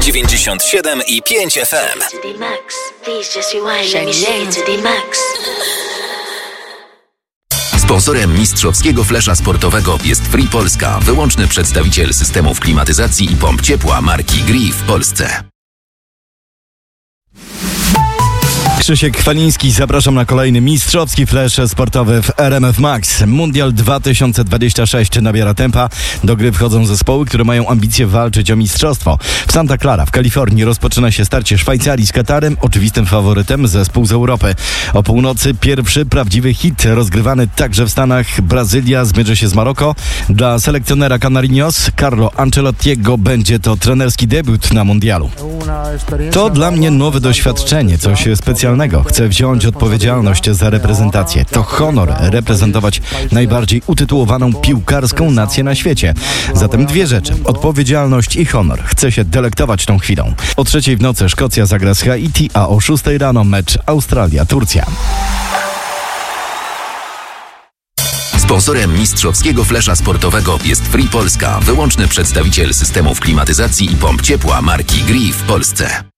97,5 FM. Sponsorem mistrzowskiego flesza sportowego jest Free Polska, wyłączny przedstawiciel systemów klimatyzacji i pomp ciepła marki Gree w Polsce. Krzysiek Chwaliński, zapraszam na kolejny mistrzowski flash sportowy w RMF Max. Mundial 2026 nabiera tempa. Do gry wchodzą zespoły, które mają ambicje walczyć o mistrzostwo. W Santa Clara w Kalifornii rozpoczyna się starcie Szwajcarii z Katarem, oczywistym faworytem zespół z Europy. O północy pierwszy prawdziwy hit rozgrywany także w Stanach. Brazylia zmierzy się z Maroko. Dla selekcjonera Canarinos Carlo Ancelottiego będzie to trenerski debiut na mundialu. To dla mnie nowe doświadczenie, coś specjalnego. Chcę wziąć odpowiedzialność za reprezentację. To honor reprezentować najbardziej utytułowaną piłkarską nację na świecie. Zatem dwie rzeczy. Odpowiedzialność i honor. Chcę się delektować tą chwilą. O 3:00 w nocy Szkocja zagra z Haiti, a o 6:00 rano mecz Australia-Turcja. Sponsorem mistrzowskiego flesza sportowego jest Free Polska, wyłączny przedstawiciel systemów klimatyzacji i pomp ciepła marki Gree w Polsce.